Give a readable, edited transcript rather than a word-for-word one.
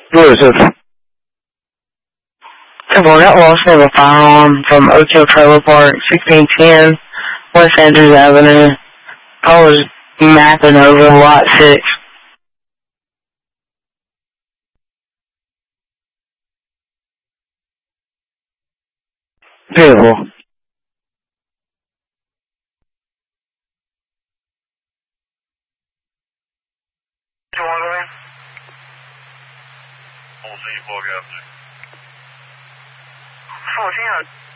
Who is this? I got lost of a firearm from Oak Hill Trailer Park, 1610 West Andrews Avenue. I was mapping over Lot 6. Beautiful. Fourteen.